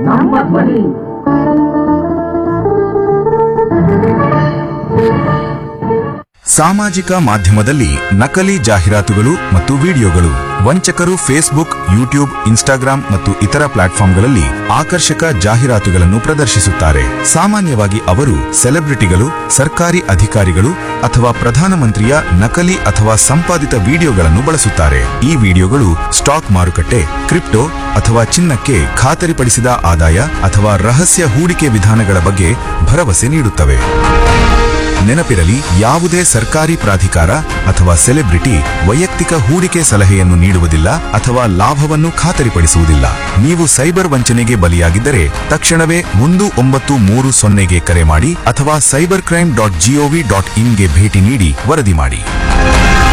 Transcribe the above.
ನಮ್ಮ ಧ್ವನಿ. ಸಾಮಾಜಿಕ ಮಾಧ್ಯಮದಲ್ಲಿ ನಕಲಿ ಜಾಹೀರಾತುಗಳು ಮತ್ತು ವಿಡಿಯೋಗಳು. ವಂಚಕರು ಫೇಸ್ಬುಕ್, ಯೂಟ್ಯೂಬ್, ಇನ್ಸ್ಟಾಗ್ರಾಂ ಮತ್ತು ಇತರ ಪ್ಲಾಟ್ಫಾರ್ಮ್ಗಳಲ್ಲಿ ಆಕರ್ಷಕ ಜಾಹೀರಾತುಗಳನ್ನು ಪ್ರದರ್ಶಿಸುತ್ತಾರೆ. ಸಾಮಾನ್ಯವಾಗಿ ಅವರು ಸೆಲೆಬ್ರಿಟಿಗಳು, ಸರ್ಕಾರಿ ಅಧಿಕಾರಿಗಳು ಅಥವಾ ಪ್ರಧಾನಮಂತ್ರಿಯ ನಕಲಿ ಅಥವಾ ಸಂಪಾದಿತ ವಿಡಿಯೋಗಳನ್ನು ಬಳಸುತ್ತಾರೆ. ಈ ವಿಡಿಯೋಗಳು ಸ್ಟಾಕ್ ಮಾರುಕಟ್ಟೆ, ಕ್ರಿಪ್ಟೋ ಅಥವಾ ಚಿನ್ನಕ್ಕೆ ಖಾತರಿಪಡಿಸಿದ ಆದಾಯ ಅಥವಾ ರಹಸ್ಯ ಹೂಡಿಕೆ ವಿಧಾನಗಳ ಬಗ್ಗೆ ಭರವಸೆ ನೀಡುತ್ತವೆ. ನೆನಪಿರಲಿ, ಯಾವುದೇ ಸರ್ಕಾರಿ ಪ್ರಾಧಿಕಾರ ಅಥವಾ ಸೆಲೆಬ್ರಿಟಿ ವೈಯಕ್ತಿಕ ಹೂಡಿಕೆ ಸಲಹೆಯನ್ನು ನೀಡುವುದಿಲ್ಲ ಅಥವಾ ಲಾಭವನ್ನು ಖಾತರಿಪಡಿಸುವುದಿಲ್ಲ. ನೀವು ಸೈಬರ್ ವಂಚನೆಗೆ ಬಲಿಯಾಗಿದ್ದರೆ ತಕ್ಷಣವೇ 1930ಗೆ ಕರೆ ಮಾಡಿ ಅಥವಾ cybercrime.gov.in ಗೆ ಭೇಟಿ ನೀಡಿ ವರದಿ ಮಾಡಿ.